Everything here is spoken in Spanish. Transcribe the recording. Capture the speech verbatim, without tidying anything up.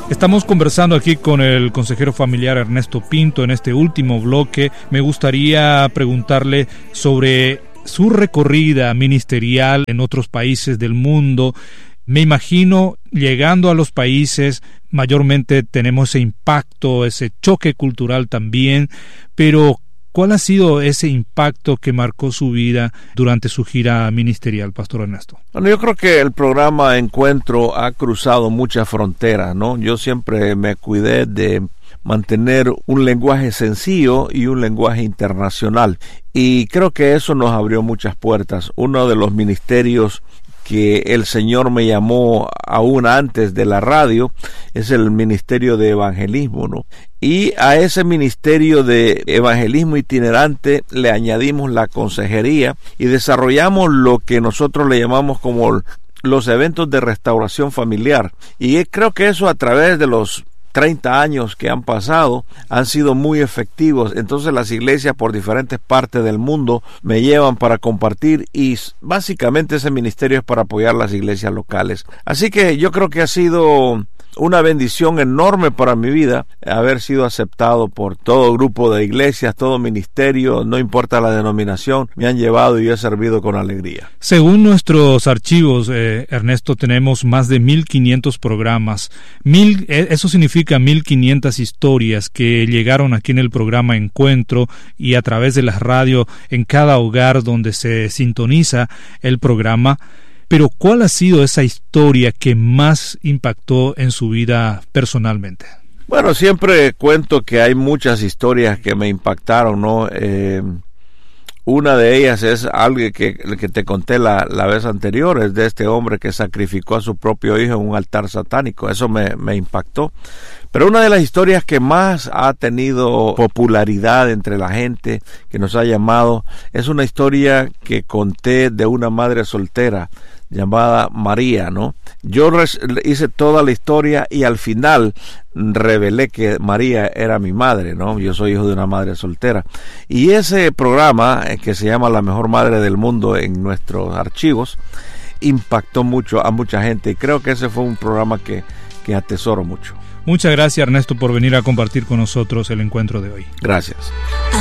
Estamos conversando aquí con el consejero familiar Ernesto Pinto en este último bloque. Me gustaría preguntarle sobre su recorrida ministerial en otros países del mundo. Me imagino, llegando a los países, mayormente tenemos ese impacto, ese choque cultural también, pero ¿cuál ha sido ese impacto que marcó su vida durante su gira ministerial, Pastor Ernesto? Bueno, yo creo que el programa Encuentro ha cruzado muchas fronteras, ¿no? Yo siempre me cuidé de mantener un lenguaje sencillo y un lenguaje internacional, y creo que eso nos abrió muchas puertas. Uno de los ministerios que el Señor me llamó aún antes de la radio es el ministerio de evangelismo, ¿no? Y a ese ministerio de evangelismo itinerante le añadimos la consejería y desarrollamos lo que nosotros le llamamos como los eventos de restauración familiar. Y creo que eso, a través de los treinta años que han pasado, han sido muy efectivos. Entonces las iglesias por diferentes partes del mundo me llevan para compartir, y básicamente ese ministerio es para apoyar las iglesias locales. Así que yo creo que ha sido una bendición enorme para mi vida haber sido aceptado por todo grupo de iglesias, todo ministerio, no importa la denominación, me han llevado y yo he servido con alegría. Según nuestros archivos, eh, Ernesto, tenemos más de mil quinientos programas. Mil, eso significa mil quinientas historias que llegaron aquí en el programa Encuentro y a través de la radio en cada hogar donde se sintoniza el programa. Pero ¿cuál ha sido esa historia que más impactó en su vida personalmente? Bueno, siempre cuento que hay muchas historias que me impactaron, ¿no? Eh, una de ellas es algo que, que te conté la, la vez anterior, es de este hombre que sacrificó a su propio hijo en un altar satánico. Eso me, me impactó. Pero una de las historias que más ha tenido popularidad entre la gente que nos ha llamado es una historia que conté de una madre soltera llamada María, ¿no? Yo hice toda la historia y al final revelé que María era mi madre, ¿no? Yo soy hijo de una madre soltera. Y ese programa, que se llama La Mejor Madre del Mundo en nuestros archivos, impactó mucho a mucha gente, y creo que ese fue un programa que, que atesoro mucho. Muchas gracias, Ernesto, por venir a compartir con nosotros el encuentro de hoy. Gracias.